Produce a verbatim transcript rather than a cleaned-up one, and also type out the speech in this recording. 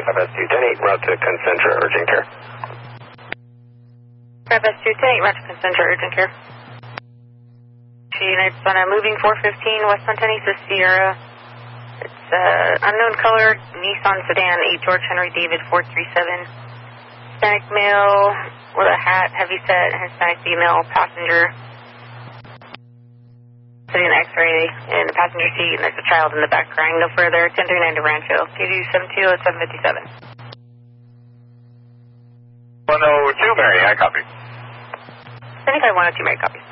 five S two ten eight, route to Concentra, urgent care. five S two ten eight, route to Concentra, urgent care. Units on a moving four fifteen, West Santaniza Sierra. It's uh, unknown color, Nissan sedan, eight George Henry David four three seven. Hispanic male with a hat, heavy set, Hispanic female, passenger. Sitting in X-ray in the passenger seat, and there's a child in the back crying no further. ten thirty-nine to Rancho, K D seven two oh seven fifty-seven. one oh two Mary, I copy. seventy-five one oh two Mary, copy.